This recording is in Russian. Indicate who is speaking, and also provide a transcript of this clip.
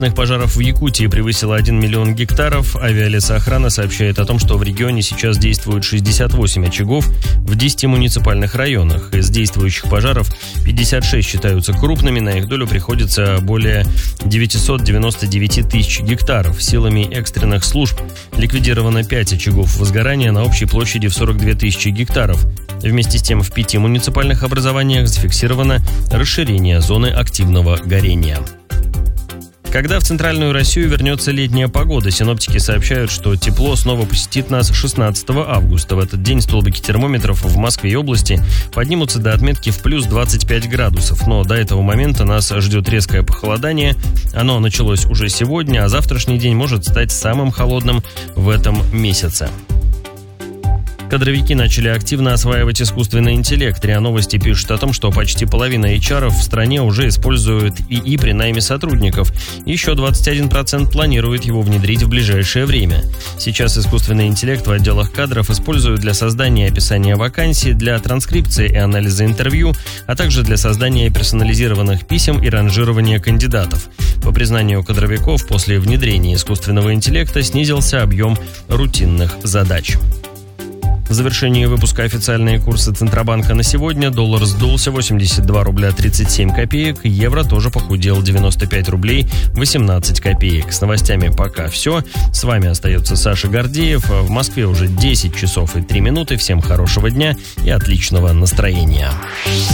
Speaker 1: Пожаров в Якутии превысило 1 миллион гектаров. Авиалесоохрана сообщает о том, что в регионе сейчас действует 68 очагов в 10 муниципальных районах. Из действующих пожаров 56 считаются крупными, на их долю приходится более 999 тысяч гектаров. Силами экстренных служб ликвидировано 5 очагов возгорания на общей площади в 42 тысячи гектаров. Вместе с тем в 5 муниципальных образованиях зафиксировано расширение зоны активного горения. Когда в центральную Россию вернется летняя погода, синоптики сообщают, что тепло снова посетит нас 16 августа. В этот день столбики термометров в Москве и области поднимутся до отметки в плюс 25 градусов. Но до этого момента нас ждет резкое похолодание. Оно началось уже сегодня, а завтрашний день может стать самым холодным в этом месяце. Кадровики начали активно осваивать искусственный интеллект. РИА Новости пишут о том, что почти половина HR в стране уже используют ИИ при найме сотрудников. Еще 21% планируют его внедрить в ближайшее время. Сейчас искусственный интеллект в отделах кадров используют для создания и описания вакансий, для транскрипции и анализа интервью, а также для создания персонализированных писем и ранжирования кандидатов. По признанию кадровиков, после внедрения искусственного интеллекта снизился объем рутинных задач. В завершении выпуска официальные курсы Центробанка на сегодня. Доллар сдулся 82 рубля 37 копеек. Евро тоже похудел 95 рублей 18 копеек. С новостями пока все. С вами остается Саша Гордеев. В Москве уже 10 часов и 3 минуты. Всем хорошего дня и отличного настроения.